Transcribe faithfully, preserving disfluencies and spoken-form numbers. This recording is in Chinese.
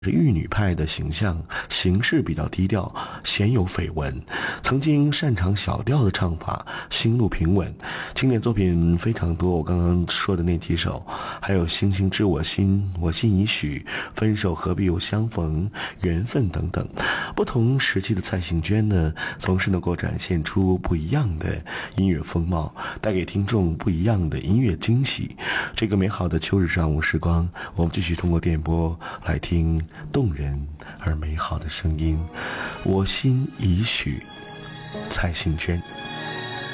是玉女派的形象，行事比较低调，鲜有绯闻。曾经擅长小调的唱法，心路平稳。经典作品非常多，我刚刚说的那几首，还有《星星知我心》、我心已许、分手何必又相逢、缘分等等。不同时期的蔡幸娟呢，总是能够展现出不一样的音乐风貌，带给听众不一样的音乐惊喜。这个美好的秋日上午时光，我们继续通过电波来听动人而美好的声音。我心已许，蔡幸娟。